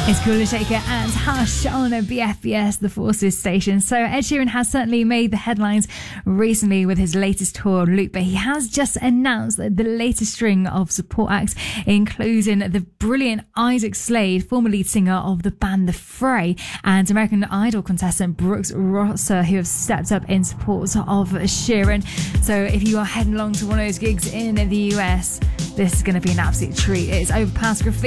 It's Cooler Shaker and Hush on a BFBS, the Forces station. So Ed Sheeran has certainly made the headlines recently with his latest tour loop, but he has just announced the latest string of support acts, including the brilliant Isaac Slade, former lead singer of the band The Fray, and American Idol contestant Brooks Rosser, who have stepped up in support of Sheeran. So if you are heading along to one of those gigs in the US, this is going to be an absolute treat. It's Overpass Graffiti